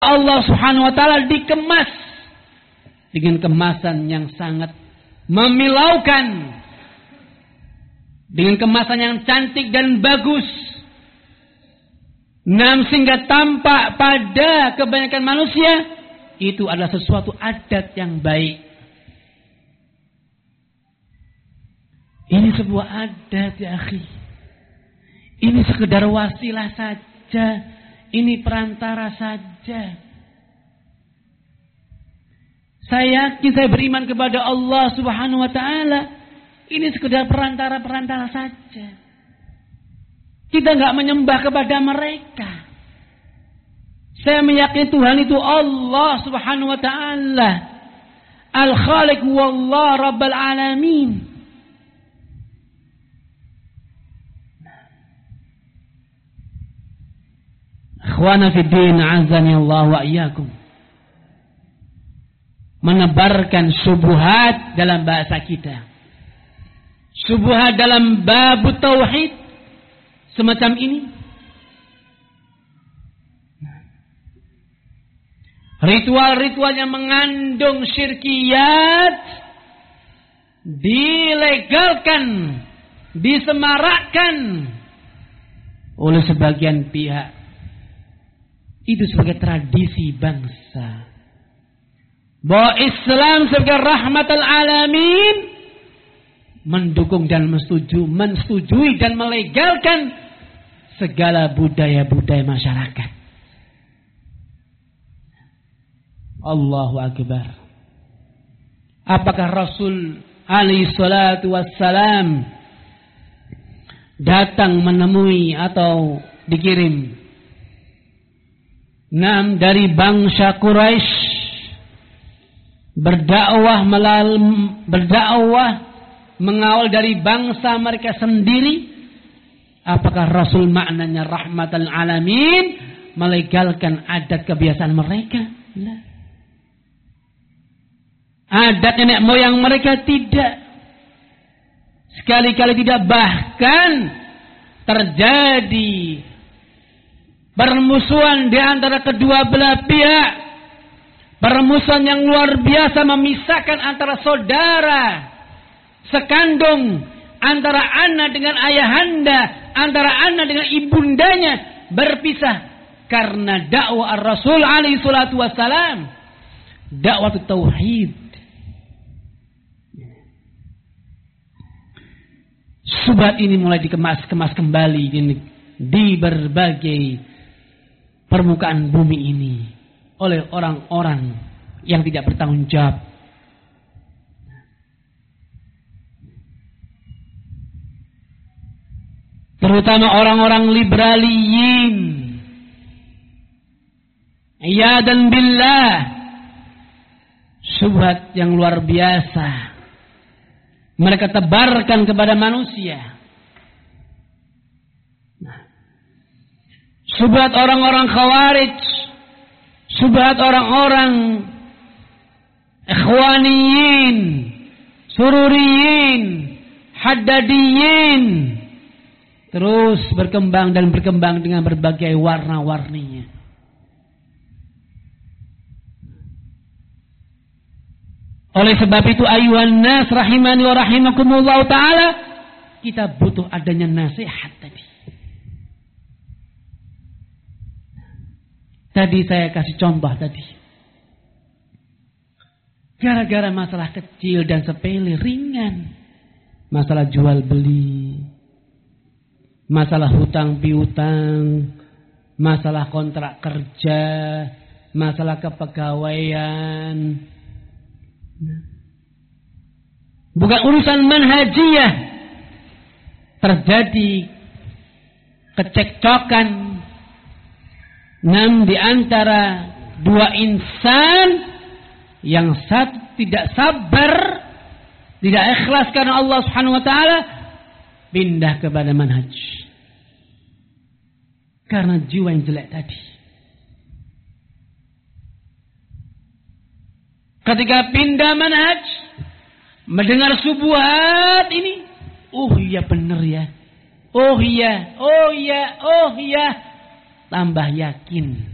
Allah Subhanahu wa taala dikemas dengan kemasan yang sangat memilaukan, dengan kemasan yang cantik dan bagus. Sehingga tampak pada kebanyakan manusia itu adalah sesuatu adat yang baik. Ini sebuah adat ya akhi. Ini sekedar wasilah saja. Ini perantara saja. Saya yakin, saya beriman kepada Allah Subhanahu wa taala. Ini sekedar perantara-perantara saja. Kita enggak menyembah kepada mereka. Saya meyakini Tuhan itu Allah Subhanahu wa taala. Al-Khaliq wallah Rabbul Alamin. Ikhwana fi din, azani Allah wa iyyakum. Menebarkan syubhat dalam bahasa kita. Syubhat dalam bab tauhid semacam ini. Ritual-ritual yang mengandung syirkiyat dilegalkan, disemarakkan oleh sebagian pihak. Itu sebagai tradisi bangsa. Bahwa Islam sebagai rahmatal alamin mendukung dan mensetujui dan melegalkan segala budaya-budaya masyarakat. Allahu Akbar. Apakah Rasul alaihi salatu wassalam datang menemui atau dikirim dari bangsa Quraisy berdakwah mengawal dari bangsa mereka sendiri? Apakah Rasul maknanya rahmatan alamin melegalkan adat kebiasaan mereka? Nah. Adat nenek moyang mereka tidak. Sekali-kali tidak, bahkan terjadi permusuhan di antara kedua belah pihak. Permusuhan yang luar biasa memisahkan antara saudara sekandung, antara anak dengan ayahanda, antara anak dengan ibundanya, berpisah karena dakwah Rasul alaihi salatu wassalam, dakwah tauhid. Syubhat ini mulai dikemas-kemas kembali di berbagai permukaan bumi ini oleh orang-orang yang tidak bertanggung jawab. Terutama orang-orang liberaliyin. Ya dan billah. Syubhat yang luar biasa mereka tebarkan kepada manusia. Syubhat orang-orang khawarij, syubhat orang-orang ikhwaniyin, sururiyin, haddadiyin, terus berkembang dan berkembang dengan berbagai warna-warninya. Oleh sebab itu ayuhan nas rahimani wa rahimakumullah ta'ala, kita butuh adanya nasihat tadi. Tadi saya kasih contoh tadi. Gara-gara masalah kecil dan sepele ringan. Masalah jual beli. Masalah hutang piutang. Masalah kontrak kerja. Masalah kepegawaian. Bukan urusan manhajiyah. Terjadi kecekcokan di antara dua insan, yang satu tidak sabar, tidak ikhlas karena Allah Subhanahu wa taala, pindah kepada manhaj karena jiwa yang jelek tadi. Ketika pindah manhaj, mendengar syubhat ini, oh iya benar ya, oh iya, tambah yakin.